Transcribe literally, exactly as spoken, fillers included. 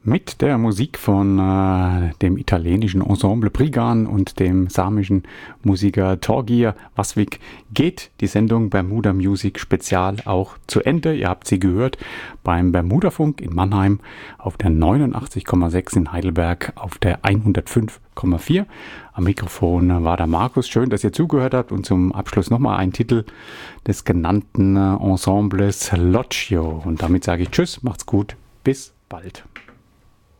Mit der Musik von äh, dem italienischen Ensemble Prigan und dem samischen Musiker Torgir Vasvik geht die Sendung Bermuda Music Spezial auch zu Ende. Ihr habt sie gehört beim Bermudafunk in Mannheim auf der neunundachtzig Komma sechs in Heidelberg auf der hundertfünf Komma vier. Am Mikrofon war der Markus. Schön, dass ihr zugehört habt. Und zum Abschluss nochmal ein Titel des genannten Ensembles Locchio. Und damit sage ich Tschüss, macht's gut, bis bald.